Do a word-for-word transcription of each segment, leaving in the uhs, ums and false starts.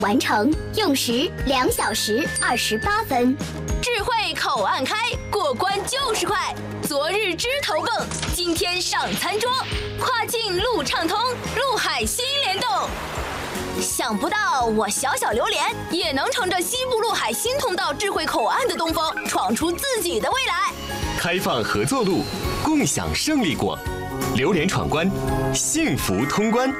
完成，用时两小时二十八分。 智慧口岸开，过关就是快。昨日枝头蹦，今天上餐桌。跨境路畅通，陆海新联动。想不到我小小榴莲也能乘着西部陆海新通道智慧口岸的东风，闯出自己的未来。 开放合作路，共享胜利果。榴莲闯关，幸福通关。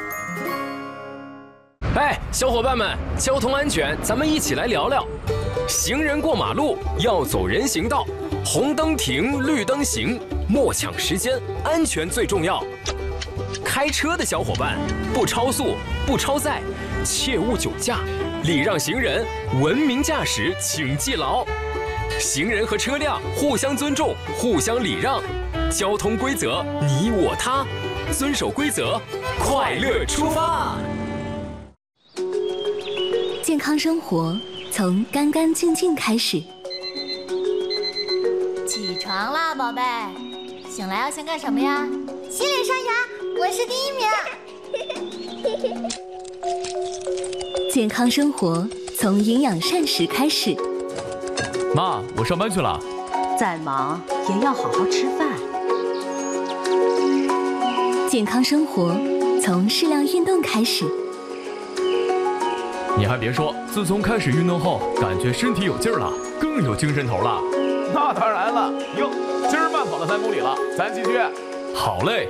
哎，小伙伴们，交通安全，咱们一起来聊聊。行人过马路要走人行道，红灯停，绿灯行，莫抢时间，安全最重要。开车的小伙伴，不超速，不超载，切勿酒驾，礼让行人，文明驾驶，请记牢。行人和车辆互相尊重，互相礼让，交通规则你我他，遵守规则，快乐出发。 健康生活从干干净净开始。 起床啦，宝贝！醒来要先干什么呀？ 洗脸刷牙，我是第一名。 健康生活从营养膳食开始。 妈，我上班去了。 再忙也要好好吃饭。 健康生活从适量运动开始。 你还别说，自从开始运动后，感觉身体有劲儿了，更有精神头了。 那当然了，哟，今儿慢跑了三公里了，咱继续。 好嘞。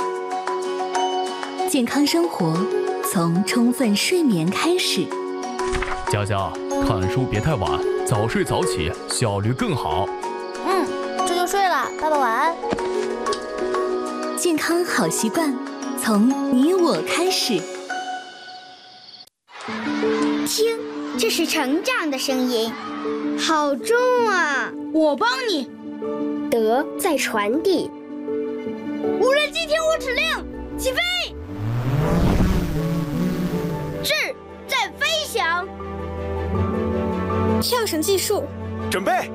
健康生活从充分睡眠开始。 佳佳，看书别太晚，早睡早起，效率更好。 嗯，这就睡了，爸爸晚安。 健康好习惯从你我开始。 听，这是成长的声音，好重啊！ 我帮你。 德在传递。 无人机听我指令，起飞！智在飞翔。 跳绳技术， 准备。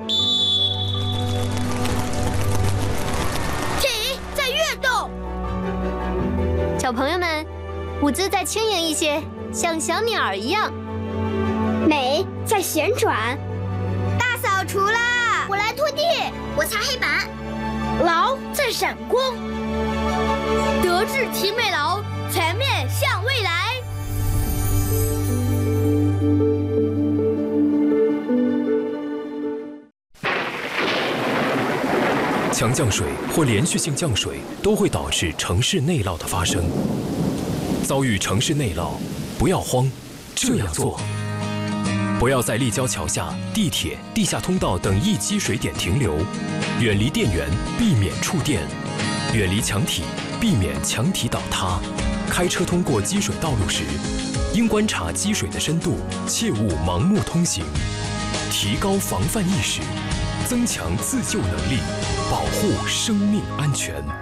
体在跃动。 小朋友们，舞姿再轻盈一些，像小鸟儿一样。 美在旋转。 大扫除啦！ 我来拖地，我擦黑板。 劳在闪光。德智体美劳，全面向未来。 强降水或连续性降水都会导致城市内涝的发生。遭遇城市内涝，不要慌，这样做：不要在立交桥下、地铁、地下通道等易积水点停留，远离电源，避免触电；远离墙体，避免墙体倒塌。开车通过积水道路时，应观察积水的深度，切勿盲目通行。提高防范意识，增强自救能力，保护生命安全。